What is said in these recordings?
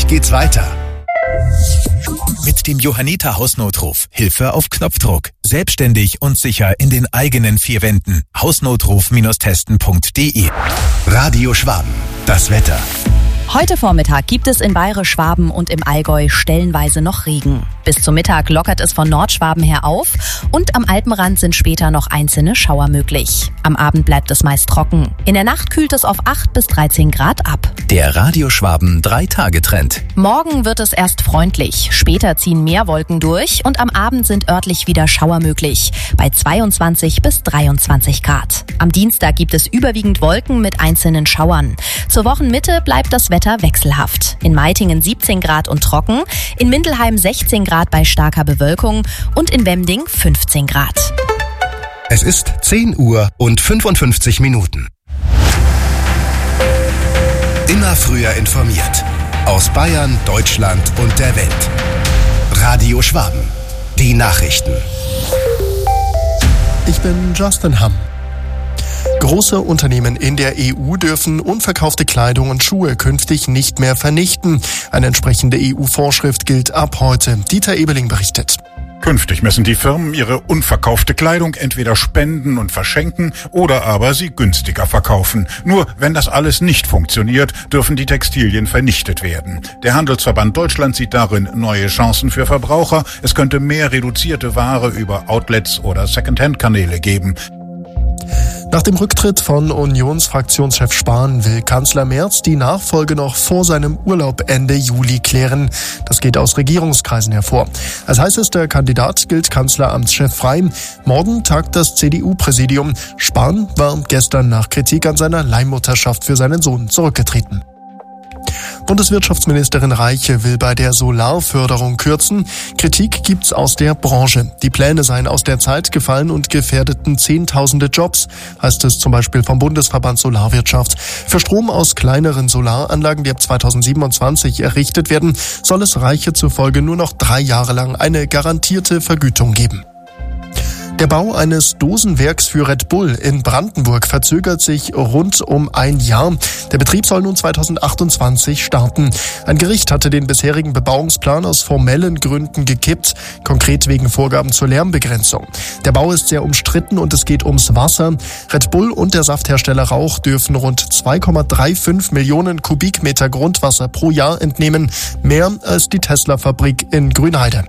geht's weiter. Mit dem Johanniter Hausnotruf. Hilfe auf Knopfdruck. Selbstständig und sicher in den eigenen vier Wänden. Hausnotruf-testen.de. Radio Schwaben. Das Wetter. Heute Vormittag gibt es in Bayerisch-Schwaben und im Allgäu stellenweise noch Regen. Bis zum Mittag lockert es von Nordschwaben her auf und am Alpenrand sind später noch einzelne Schauer möglich. Am Abend bleibt es meist trocken. In der Nacht kühlt es auf 8 bis 13 Grad ab. Der Radio Schwaben 3-Tage-Trend. Morgen wird es erst freundlich. Später ziehen mehr Wolken durch und am Abend sind örtlich wieder Schauer möglich. Bei 22 bis 23 Grad. Am Dienstag gibt es überwiegend Wolken mit einzelnen Schauern. Zur Wochenmitte bleibt das Wetter wechselhaft. In Meitingen 17 Grad und trocken, in Mindelheim 16 Grad bei starker Bewölkung und in Wemding 15 Grad. Es ist 10 Uhr und 55 Minuten. Immer früher informiert. Aus Bayern, Deutschland und der Welt. Radio Schwaben. Die Nachrichten. Ich bin Justin Hamm. Große Unternehmen in der EU dürfen unverkaufte Kleidung und Schuhe künftig nicht mehr vernichten. Eine entsprechende EU-Vorschrift gilt ab heute. Dieter Ebeling berichtet. Künftig müssen die Firmen ihre unverkaufte Kleidung entweder spenden und verschenken oder aber sie günstiger verkaufen. Nur wenn das alles nicht funktioniert, dürfen die Textilien vernichtet werden. Der Handelsverband Deutschland sieht darin neue Chancen für Verbraucher. Es könnte mehr reduzierte Ware über Outlets oder Secondhand-Kanäle geben. Nach dem Rücktritt von Unionsfraktionschef Spahn will Kanzler Merz die Nachfolge noch vor seinem Urlaub Ende Juli klären. Das geht aus Regierungskreisen hervor. Als heißester Kandidat gilt Kanzleramtschef frei. Morgen tagt das CDU-Präsidium. Spahn war gestern nach Kritik an seiner Leihmutterschaft für seinen Sohn zurückgetreten. Bundeswirtschaftsministerin Reiche will bei der Solarförderung kürzen. Kritik gibt's aus der Branche. Die Pläne seien aus der Zeit gefallen und gefährdeten Zehntausende Jobs, heißt es zum Beispiel vom Bundesverband Solarwirtschaft. Für Strom aus kleineren Solaranlagen, die ab 2027 errichtet werden, soll es Reiche zufolge nur noch 3 Jahre lang eine garantierte Vergütung geben. Der Bau eines Dosenwerks für Red Bull in Brandenburg verzögert sich rund um ein Jahr. Der Betrieb soll nun 2028 starten. Ein Gericht hatte den bisherigen Bebauungsplan aus formellen Gründen gekippt, konkret wegen Vorgaben zur Lärmbegrenzung. Der Bau ist sehr umstritten und es geht ums Wasser. Red Bull und der Safthersteller Rauch dürfen rund 2,35 Millionen Kubikmeter Grundwasser pro Jahr entnehmen, mehr als die Tesla-Fabrik in Grünheide.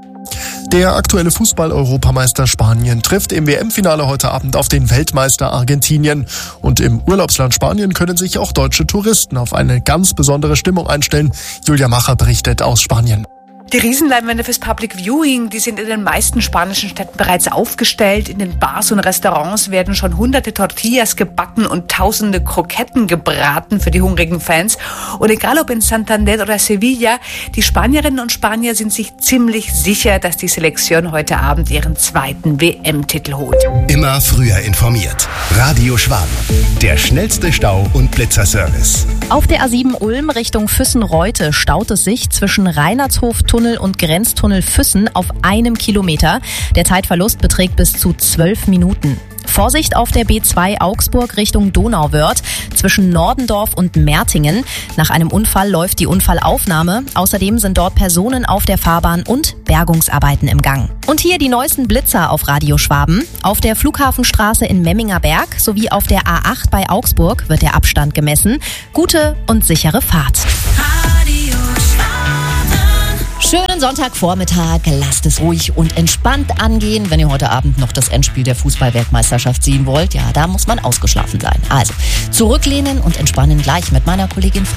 Der aktuelle Fußball-Europameister Spanien trifft im WM-Finale heute Abend auf den Weltmeister Argentinien. Und im Urlaubsland Spanien können sich auch deutsche Touristen auf eine ganz besondere Stimmung einstellen. Julia Macher berichtet aus Spanien. Die Riesenleinwände fürs Public Viewing, die sind in den meisten spanischen Städten bereits aufgestellt. In den Bars und Restaurants werden schon hunderte Tortillas gebacken und tausende Kroketten gebraten für die hungrigen Fans. Und egal ob in Santander oder Sevilla, die Spanierinnen und Spanier sind sich ziemlich sicher, dass die Selektion heute Abend ihren 2. WM-Titel holt. Immer früher informiert. Radio Schwaben. Der schnellste Stau- und Blitzerservice. Auf der A7 Ulm Richtung Füssen-Reute staut es sich zwischen Reinhardshof-Tunnel und Grenztunnel Füssen auf 1 Kilometer. Der Zeitverlust beträgt bis zu 12 Minuten. Vorsicht auf der B2 Augsburg Richtung Donauwörth zwischen Nordendorf und Mertingen. Nach einem Unfall läuft die Unfallaufnahme. Außerdem sind dort Personen auf der Fahrbahn und Bergungsarbeiten im Gang. Und hier die neuesten Blitzer auf Radio Schwaben. Auf der Flughafenstraße in Memminger Berg sowie auf der A8 bei Augsburg wird der Abstand gemessen. Gute und sichere Fahrt. Schönen Sonntagvormittag, lasst es ruhig und entspannt angehen, wenn ihr heute Abend noch das Endspiel der Fußball-Weltmeisterschaft sehen wollt. Ja, da muss man ausgeschlafen sein. Also, zurücklehnen und entspannen gleich mit meiner Kollegin